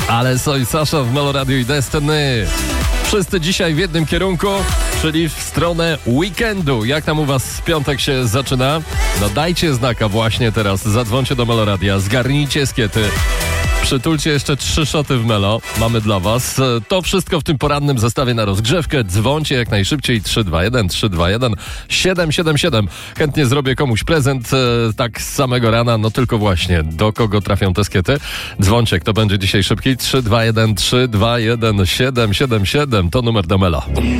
Ale Soj Sasha w Melo Radio i Destiny. Wszyscy dzisiaj w jednym kierunku, czyli w stronę weekendu. Jak tam u was piątek się zaczyna? No dajcie znaka właśnie teraz. Zadzwońcie do Melo Radia, zgarnijcie skiety. Przytulcie jeszcze 3 szoty w Melo. Mamy dla was. To wszystko w tym porannym zestawie na rozgrzewkę. Dzwońcie jak najszybciej. 321 321 777. Chętnie zrobię komuś prezent tak z samego rana. No tylko właśnie, do kogo trafią te skiety? Dzwońcie, kto będzie dzisiaj szybki. 321 321 777. To numer do Melo.